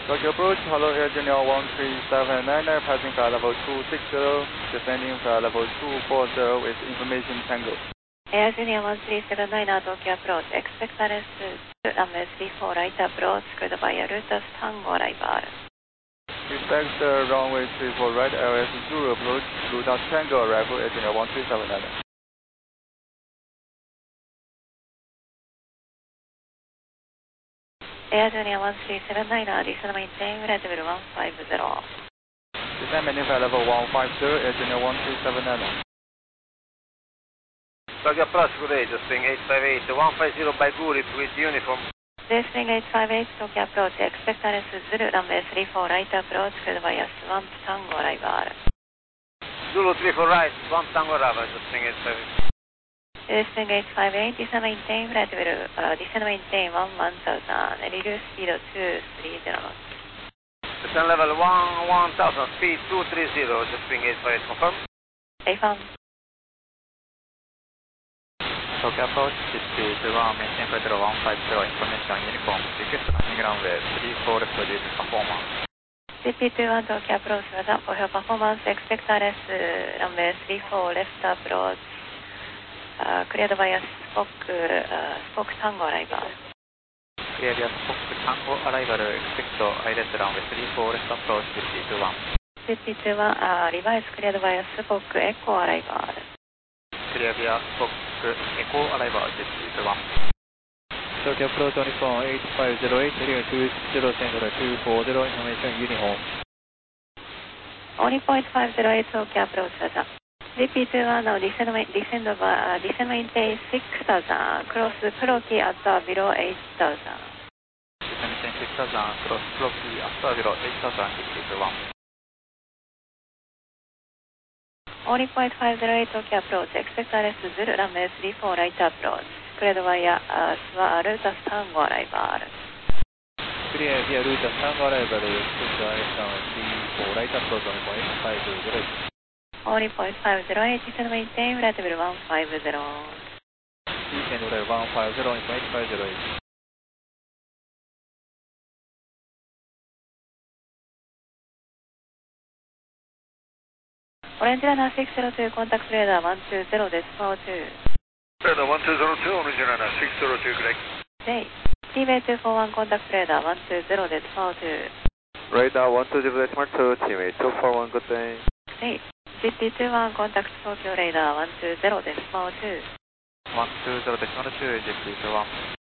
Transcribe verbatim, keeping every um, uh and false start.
Tokyo approach, hello Air Junior one three seven nine, passing flight level two six zero, descending flight level two four zero with information tango. Air Junior one three seven nine, Tokyo approach, expect R S runway three four right approach, cleared by Rutas Tango arrival. Respect the runway three four right, L S zero approach, Rutas Tango arrival, Air Junior one three seven nine. Air Junior one three seven nine, descend maintain flight level one five zero. Descend maintain flight level one five zero, Air Junior one three seven nine. Tokyo approach, good day, Desting eight five eight, one five zero by Guri with uniform. Desting eight five eight, Tokyo approach, expect R S Zulu, runway three four right approach, cleared by Swamp Tango arrival. Zulu three four right, Swamp Tango arrival, Desting eight five eight. Desting eight five eight, descend maintain flight level, uh, descend maintain one one thousand, reduce speed two three zero knots. Descend level one one thousand, speed two three zero, Desting eight five eight, confirm. Affirm. Tokyo approach, speed one, maintain flight level one five zero, information uniform, request landing runway three four left due to performance. C P two one, Tokyo approach, for your performance, expect R S runway three four left approach. Uh, cleared by a Spock, uh, Spock Tango arrival. Cleared by Spock Tango arrival, expect ILS runway three four left approach, C P two one. C P two one, uh, revise cleared by a Spock Echo arrival. Cleared by Spock Echo arrival, C P two one. Tokyo approach on phone eight five zero eight, heading two zero center two four zero, information uniform. Only point five zero eight, Tokyo approach, C P two one, descend, descend over, uh, descend maintain six thousand, cross Proki at uh, below eight thousand. Descend maintain six thousand, cross Proki at uh, below eight thousand, C P two one. Only point five zero eight, Tokyo approach, expect R S Zulu, runway three four right approach, cleared via uh, Rutas Tango arrival. Clear via Rutas Tango arrival, expect R S runway three four right approach on point five zero eight. Only point five zero eight, descend maintain flight level one five zero. Descend level one five zero, point five zero eight. Orange runner six zero two, contact radar one two zero, decimal two. Radar one two zero two, orange runner six zero two, correct. J. T V two four one, contact radar one two zero, decimal two. Radar one two zero decimal two, T V two four one, good day. J. C P two one, contact Tokyo radar one two zero, decimal two. one two zero decimal two, G P two one.